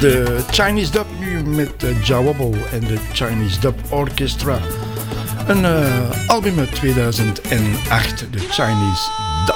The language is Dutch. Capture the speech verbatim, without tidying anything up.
de Chinese Dub nu met uh, Jawobble en de Chinese Dub Orchestra. Een uh, album uit tweeduizend acht, de Chinese Dub.